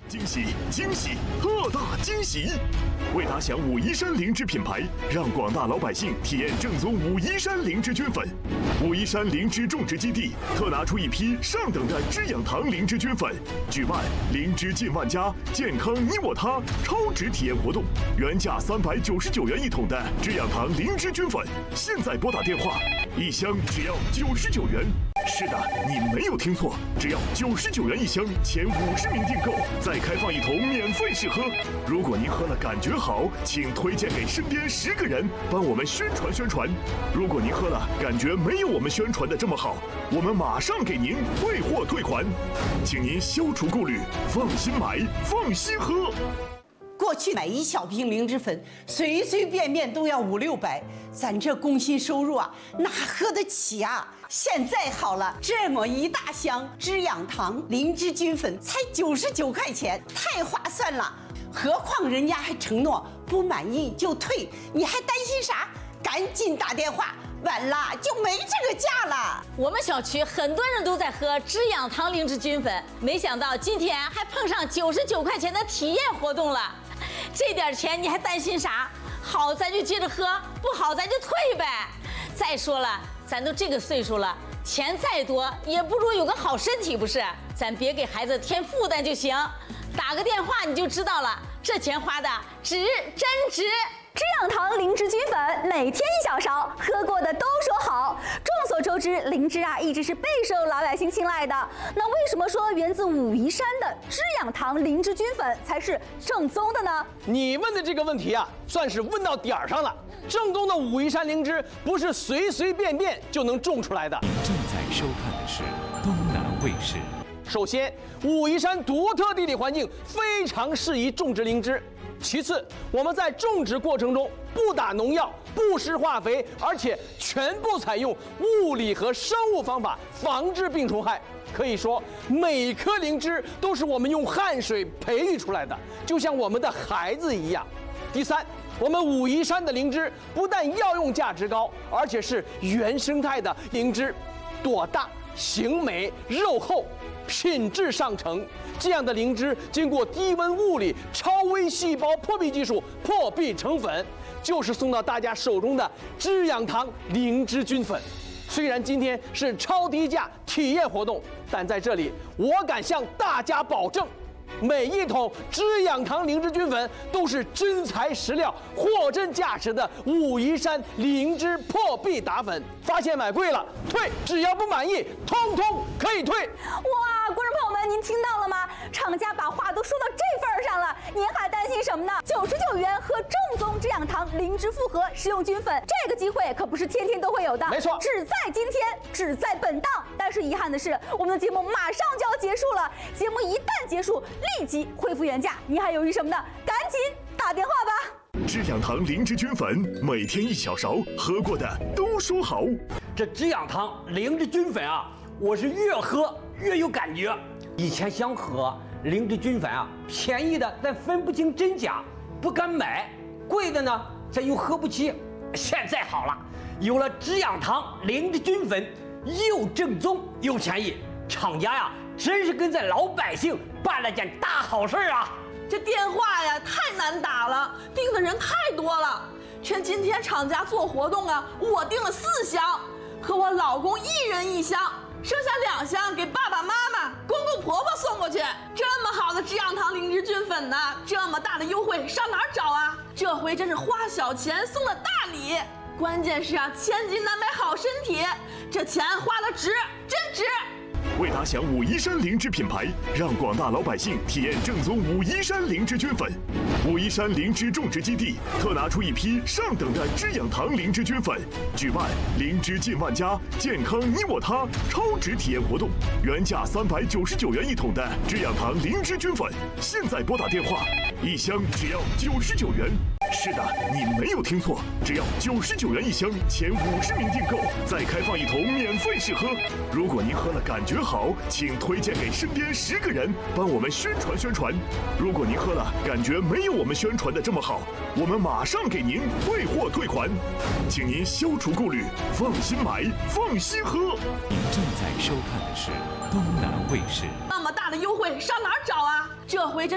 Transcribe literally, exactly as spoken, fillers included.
惊喜惊喜特大惊喜！为打响武夷山灵芝品牌，让广大老百姓体验正宗武夷山灵芝菌粉。武夷山灵芝种植基地特拿出一批上等的知养堂灵芝菌粉，举办灵芝进万家，健康你我他超值体验活动。原价三百九十九元一桶的知养堂灵芝菌粉，现在拨打电话，一箱只要九十九元。是的，你没有听错，只要九十九元一箱，前五十名订购再开放一桶免费试喝。如果您喝了感觉好，请推荐给身边十个人，帮我们宣传宣传。如果您喝了感觉没有我们宣传的这么好，我们马上给您退货退款，请您消除顾虑，放心买，放心喝。 过去买一小瓶灵芝粉，随随便便都要五六百，咱这工薪收入啊，哪喝得起啊？现在好了，这么一大箱知养堂灵芝菌粉才九十九块钱，太划算了。何况人家还承诺不满意就退，你还担心啥？赶紧打电话，晚了就没这个价了。 我们小区很多人都在喝知养堂灵芝菌粉，没想到今天还碰上九十九块钱的体验活动了。这点钱你还担心啥？好咱就接着喝，不好咱就退呗。再说了，咱都这个岁数了，钱再多也不如有个好身体，不是？咱别给孩子添负担就行。打个电话你就知道了，这钱花的值，真值。 知养堂灵芝菌粉每天一小勺，喝过的都说好。众所周知，灵芝啊一直是备受老百姓青睐的。那为什么说源自武夷山的知养堂灵芝菌粉才是正宗的呢？ 你问的这个问题啊，算是问到点儿上了。正宗的武夷山灵芝不是随随便便就能种出来的。 你正在收看的是东南卫视。 首先，武夷山独特地理环境非常适宜种植灵芝。其次，我们在种植过程中不打农药、不施化肥，而且全部采用物理和生物方法防治病虫害。可以说，每颗灵芝都是我们用汗水培育出来的，就像我们的孩子一样。第三，我们武夷山的灵芝不但药用价值高，而且是原生态的灵芝，朵大、形美、肉厚，品质上乘。这样的灵芝经过低温物理超微细胞破壁技术破壁成粉，就是送到大家手中的知养堂灵芝菌粉。虽然今天是超低价体验活动，但在这里我敢向大家保证，每一桶知养堂灵芝菌粉都是真材实料、货真价实的武夷山灵芝破壁打粉。发现买贵了退，只要不满意，通通可以退。 哇，观众朋友们，您听到了吗？厂家把话都说到这份儿上了，您还担心什么呢？九十九元喝正宗知养堂灵芝复合食用菌粉，这个机会可不是天天都会有的。 没错， 只在今天，只在本档。但是遗憾的是，我们的节目马上就要结束了。节目一旦结束，立即恢复原价。你还犹豫什么呢？赶紧打电话吧。 知养堂灵芝菌粉每天一小勺，喝过的都说好。 这知养堂灵芝菌粉啊，我是越喝越有感觉。以前想喝灵芝菌粉啊，便宜的咱分不清真假，不敢买；贵的呢，咱又喝不起。现在好了，有了知养堂灵芝菌粉，又正宗又便宜，厂家呀，真是跟咱老百姓办了件大好事啊！ 这电话呀太难打了，订的人太多了。趁今天厂家做活动啊，我订了四箱，和我老公一人一箱，剩下两箱给爸爸妈妈、公公婆婆送过去。这么好的知养堂灵芝菌粉呢，这么大的优惠上哪儿找啊？这回真是花小钱送了大礼，关键是啊，千金难买好身体，这钱花得值，真值。 为打响武夷山灵芝品牌，让广大老百姓体验正宗武夷山灵芝菌粉。武夷山灵芝种植基地特拿出一批上等的知养堂灵芝菌粉，举办灵芝进万家，健康你我他超值体验活动。原价三百九十九元一桶的知养堂灵芝菌粉，现在拨打电话，一箱只要九十九元。是的，你没有听错，只要九十九元一箱，前五十名订购再开放一桶免费试喝。如果您喝了感觉好，请推荐给身边十个人，帮我们宣传宣传。如果您喝了感觉没有我们宣传的这么好，我们马上给您退货退款，请您消除顾虑，放心买，放心喝。 你正在收看的是东南卫视。 那么大的优惠上哪儿找啊？这回真